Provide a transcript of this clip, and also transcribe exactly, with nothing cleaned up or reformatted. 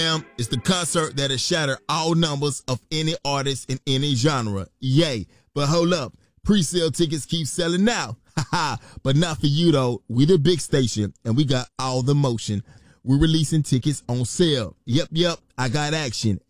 Damn, it's the concert that has shattered all numbers of any artist in any genre. Yay. But hold up. Pre-sale tickets keep selling now. Haha. But not for you though. We the big station and we got all the motion. We're releasing tickets on sale. Yep, yep. I got action.